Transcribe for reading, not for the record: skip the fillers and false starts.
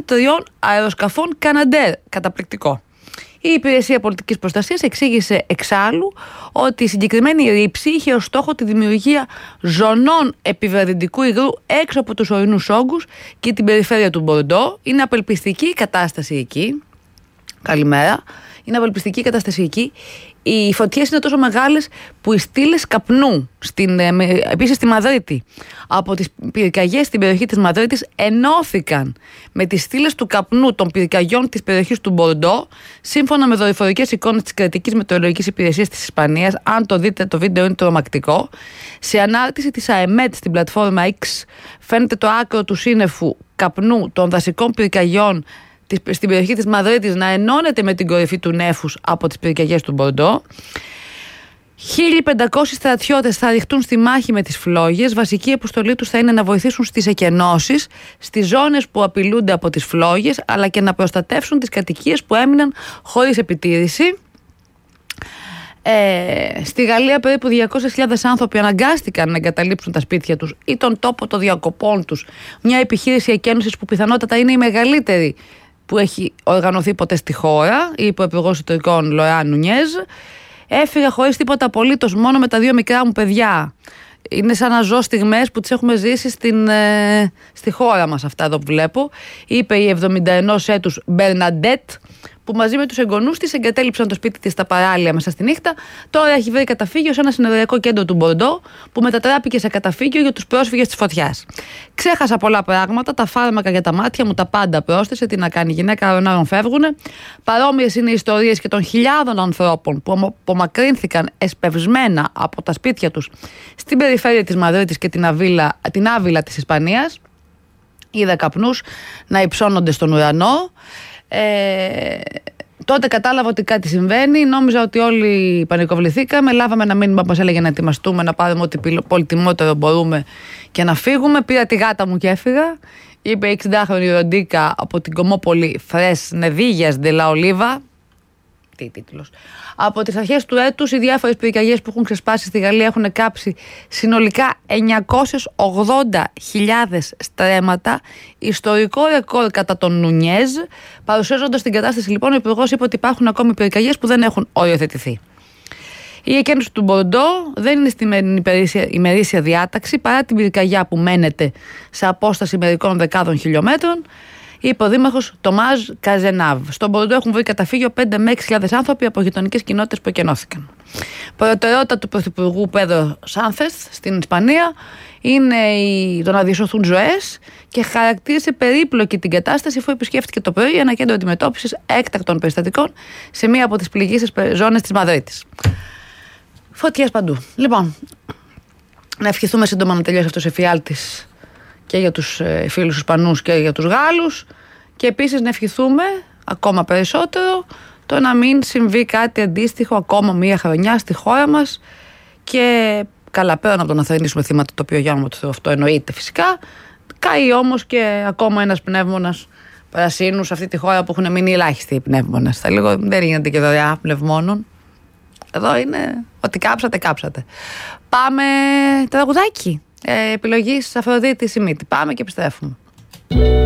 3 αεροσκαφών Καναντέρ. Καταπληκτικό. Η Υπηρεσία Πολιτικής Προστασίας εξήγησε εξάλλου ότι η συγκεκριμένη ρήψη είχε ως στόχο τη δημιουργία ζωνών επιβραδυντικού υγρού έξω από τους ορεινούς όγκους και την περιφέρεια του Μπορντό. Είναι απελπιστική η κατάσταση εκεί. Καλημέρα. Είναι απελπιστική η κατάσταση εκεί. Οι φωτιές είναι τόσο μεγάλες που οι στήλες καπνού, επίσης στη Μαδρίτη, από τις πυρκαγιές στην περιοχή της Μαδρίτης ενώθηκαν με τις στήλες του καπνού των πυρκαγιών της περιοχής του Μπορντό, σύμφωνα με δορυφορικές εικόνες της Κρατικής Μετεωρολογικής Υπηρεσίας της Ισπανίας. Αν το δείτε, το βίντεο είναι τρομακτικό. Σε ανάρτηση της ΑΕΜΕΤ στην πλατφόρμα X φαίνεται το άκρο του σύννεφου καπνού των δασικών πυρκαγιών στην περιοχή της Μαδρίτης να ενώνεται με την κορυφή του νέφους από τις πυρκαγιές του Μπορντό. 1.500 στρατιώτες θα ρηχτούν στη μάχη με τις φλόγες. Βασική αποστολή τους θα είναι να βοηθήσουν στις εκενώσεις, στις ζώνες που απειλούνται από τις φλόγες, αλλά και να προστατεύσουν τις κατοικίες που έμειναν χωρίς επιτήρηση. Στη Γαλλία περίπου 200.000 άνθρωποι αναγκάστηκαν να εγκαταλείψουν τα σπίτια τους ή τον τόπο των διακοπών τους. Μια επιχείρηση εκένωσης που πιθανότατα είναι η μεγαλύτερη που έχει οργανωθεί ποτέ στη χώρα. Η Υπουργός Εσωτερικών Λοράν Νουνιέζ. Έφυγα χωρίς τίποτα απολύτως, μόνο με τα 2 μικρά μου παιδιά. Είναι σαν να ζω στιγμές που τις έχουμε ζήσει στη χώρα μας, αυτά εδώ που βλέπω. Είπε η 71 έτους Μπερναντέτ, που μαζί με τους εγγονούς της εγκατέλειψαν το σπίτι της στα παράλια μέσα στη νύχτα. Τώρα έχει βρει καταφύγιο σε ένα συνοριακό κέντρο του Μπορντό, που μετατράπηκε σε καταφύγιο για τους πρόσφυγες της φωτιάς. Ξέχασα πολλά πράγματα, τα φάρμακα για τα μάτια μου, τα πάντα πρόσθεσε. Τι να κάνει η γυναίκα, αρωνάρων φεύγουνε. Παρόμοιες είναι οι ιστορίες και των χιλιάδων ανθρώπων που απομακρύνθηκαν εσπευσμένα από τα σπίτια τους στην περιφέρεια της Μαδρίτης και την Άβυλα της Ισπανίας. Είδα καπνούς να υψώνονται στον ουρανό. Τότε κατάλαβα ότι κάτι συμβαίνει. Νόμιζα ότι όλοι πανικοβληθήκαμε. Λάβαμε ένα μήνυμα που μας έλεγε να ετοιμαστούμε, να πάρουμε ό,τι πολυτιμότερο μπορούμε και να φύγουμε. Πήρα τη γάτα μου και έφυγα. Είπε η 60χρονη Ροντίκα από την Κομόπολη Φρες Νεδίγιας Ντελα Ολίβα. Τι τίτλος. Από τις αρχές του έτους, οι διάφορες πυρκαγιές που έχουν ξεσπάσει στη Γαλλία έχουν κάψει συνολικά 980.000 στρέμματα, ιστορικό ρεκόρ κατά τον Νουνιέζ. Παρουσιάζοντας την κατάσταση, λοιπόν, ο Υπουργός είπε ότι υπάρχουν ακόμη πυρκαγιές που δεν έχουν οριοθετηθεί. Η εκένωση του Μπορντό δεν είναι στην ημερήσια διάταξη παρά την πυρκαγιά που μένεται σε απόσταση μερικών δεκάδων χιλιόμετρων. Είπε ο Δήμαρχος Τομάζ Καζενάβ. Στον Μπορντό έχουν βρει καταφύγιο 5 με 6.000 άνθρωποι από γειτονικές κοινότητες που εκενώθηκαν. Προτεραιότητα του Πρωθυπουργού Πέδρο Σάνθες στην Ισπανία είναι το να διασωθούν ζωές και χαρακτήρισε περίπλοκη την κατάσταση, αφού επισκέφτηκε το πρωί ένα κέντρο αντιμετώπισης έκτακτων περιστατικών σε μία από τις πληγήσεις ζώνες της Μαδρίτης. Φωτιές παντού. Λοιπόν, να ευχηθούμε σύντομα να τελειώσει αυτός ο εφιάλτης και για τους φίλους Ισπανούς και για τους Γάλλους, και επίσης να ευχηθούμε ακόμα περισσότερο το να μην συμβεί κάτι αντίστοιχο ακόμα μία χρονιά στη χώρα μας. Και καλά, πέραν από το να θερινήσουμε θύματα, το οποίο για το Θεό αυτό εννοείται φυσικά, καεί όμως και ακόμα ένας πνεύμονας πρασίνου σε αυτή τη χώρα που έχουν μείνει ελάχιστοι πνεύμονες. Θα λέγω, δεν γίνεται και δωρεά πνευμόνων. Εδώ είναι ότι κάψατε. Πάμε τραγουδάκι. Επιλογής Αφροδίτη Σιμίτη. Πάμε και επιστρέφουμε.